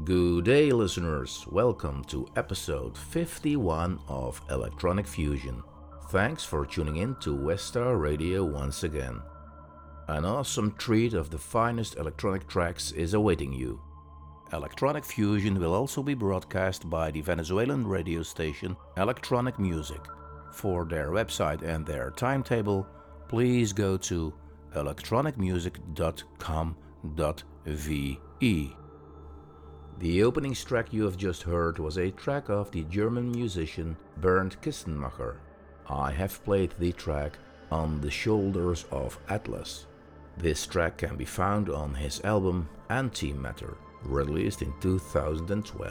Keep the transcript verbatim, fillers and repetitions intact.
Good day, listeners. Welcome to episode fifty-one of Electronic Fusion. Thanks for tuning in to Westar Radio once again. An awesome treat of the finest electronic tracks is awaiting you. Electronic Fusion will also be broadcast by the Venezuelan radio station Electronic Music. For their website and their timetable, please go to electronic music dot com dot v e. The opening track you have just heard was a track of the German musician Bernd Kistenmacher. I have played the track On the Shoulders of Atlas. This track can be found on his album Antimatter, released in two thousand twelve.